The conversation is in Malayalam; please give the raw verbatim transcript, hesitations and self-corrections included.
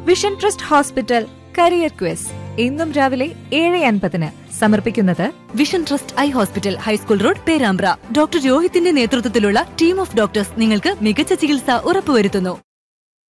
Vision trust hospital career quiz ഇന്നും രാവിലെ ഏഴ് അൻപതിന് സമർപ്പിക്കുന്നത് vision trust eye hospital, high school road, Perambra. Doctor രോഹിത്തിന്റെ നേതൃത്വത്തിലുള്ള ടീം ഓഫ് ഡോക്ടേഴ്സ് നിങ്ങൾക്ക് മികച്ച ചികിത്സ ഉറപ്പുവരുത്തുന്നു.